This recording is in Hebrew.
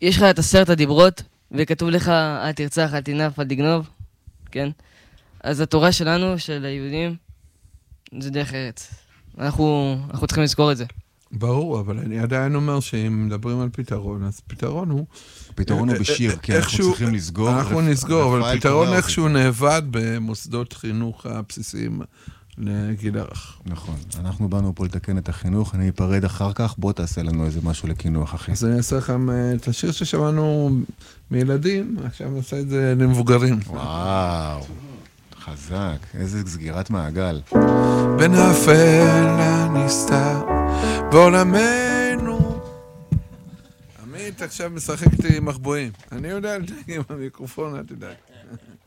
יש לך את 10 הדיברות, וכתוב לך, אל תרצח, אל תנאף, אל תגנוב, כן? אז התורה שלנו, של היהודים, זה דרך ארץ. אנחנו צריכים לזכור את זה. ברור, אבל אני עדיין אומר שאם מדברים על פתרון, אז פתרון הוא... פתרון הוא בשיר, כי אנחנו צריכים לסגור. אנחנו נסגור, אבל פתרון איכשהו נאבד במוסדות חינוך הבסיסיים לגיל הרך. נכון, אנחנו באנו פה לתקן את החינוך, אני אפרד אחר כך, בוא תעשה לנו איזה משהו לקינוח, אחי. אז אני אעשה לכם את השיר ששמענו מילדים, עכשיו נעשה את זה למבוגרים. וואו, חזק, איזה סגירת מעגל. בין האפל לנסתר בעולמנו. עמית עכשיו משחק איתי מחבואים. אני יודע לדעת עם המיקרופון, אל תדאג.